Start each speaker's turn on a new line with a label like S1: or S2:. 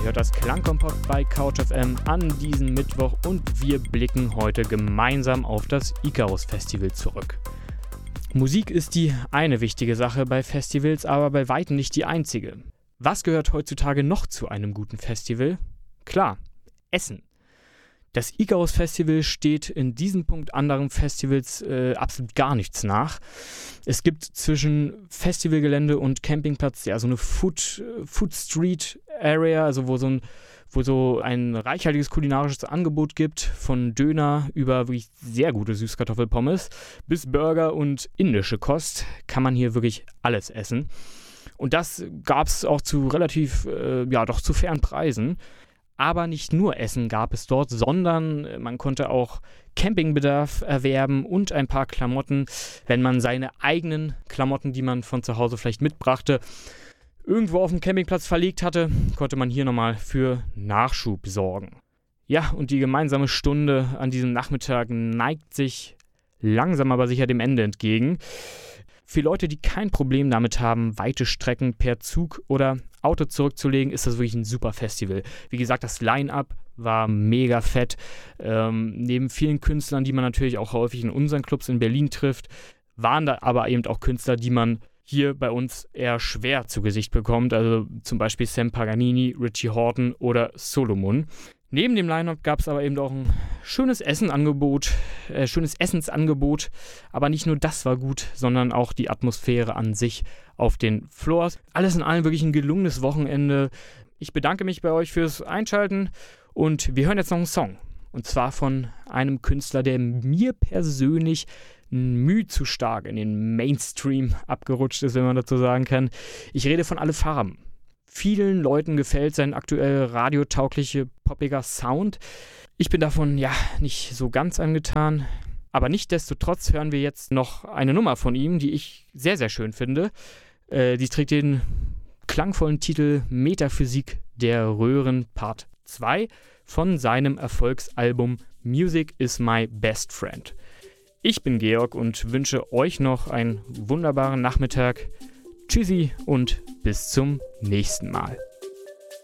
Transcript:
S1: hört das Klangkompott bei CouchFM an diesem Mittwoch und wir blicken heute gemeinsam auf das Icarus Festival zurück. Musik ist die eine wichtige Sache bei Festivals, aber bei weitem nicht die einzige. Was gehört heutzutage noch zu einem guten Festival? Klar, Essen. Das Icarus Festival steht in diesem Punkt anderen Festivals absolut gar nichts nach. Es gibt zwischen Festivalgelände und Campingplatz ja so eine Food Street Area, also wo so ein reichhaltiges kulinarisches Angebot gibt, von Döner über wirklich sehr gute Süßkartoffelpommes bis Burger und indische Kost, kann man hier wirklich alles essen. Und das gab es auch zu relativ, zu fairen Preisen. Aber nicht nur Essen gab es dort, sondern man konnte auch Campingbedarf erwerben und ein paar Klamotten, wenn man seine eigenen Klamotten, die man von zu Hause vielleicht mitbrachte, irgendwo auf dem Campingplatz verlegt hatte, konnte man hier nochmal für Nachschub sorgen. Ja, und die gemeinsame Stunde an diesem Nachmittag neigt sich langsam aber sicher dem Ende entgegen. Für Leute, die kein Problem damit haben, weite Strecken per Zug oder Auto zurückzulegen, ist das wirklich ein super Festival. Wie gesagt, das Line-Up war mega fett. Neben vielen Künstlern, die man natürlich auch häufig in unseren Clubs in Berlin trifft, waren da aber eben auch Künstler, die man hier bei uns eher schwer zu Gesicht bekommt. Also zum Beispiel Sam Paganini, Richie Hawtin oder Solomon. Neben dem Line-Up gab es aber eben auch ein schönes Essensangebot, aber nicht nur das war gut, sondern auch die Atmosphäre an sich auf den Floors. Alles in allem wirklich ein gelungenes Wochenende. Ich bedanke mich bei euch fürs Einschalten und wir hören jetzt noch einen Song. Und zwar von einem Künstler, der mir persönlich müh zu stark in den Mainstream abgerutscht ist, wenn man dazu sagen kann. Ich rede von Alle Farben. Vielen Leuten gefällt sein aktuell radiotaugliche, poppiger Sound. Ich bin davon nicht so ganz angetan. Aber nichtsdestotrotz hören wir jetzt noch eine Nummer von ihm, die ich sehr, sehr schön finde. Die trägt den klangvollen Titel Metaphysik der Röhren Part 2 von seinem Erfolgsalbum Music is My Best Friend. Ich bin Georg und wünsche euch noch einen wunderbaren Nachmittag. Tschüssi und bis zum nächsten Mal.